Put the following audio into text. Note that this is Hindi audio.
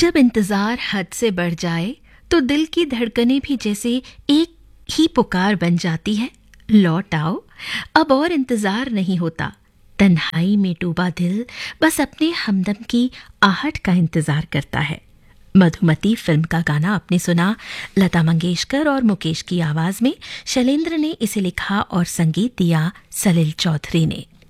जब इंतजार हद से बढ़ जाए तो दिल की धड़कनें भी जैसे एक ही पुकार बन जाती है, लौट आओ, अब और इंतजार नहीं होता। तन्हाई में डूबा दिल बस अपने हमदम की आहट का इंतजार करता है। मधुमती फिल्म का गाना आपने सुना लता मंगेशकर और मुकेश की आवाज में। शैलेंद्र ने इसे लिखा और संगीत दिया सलिल चौधरी ने।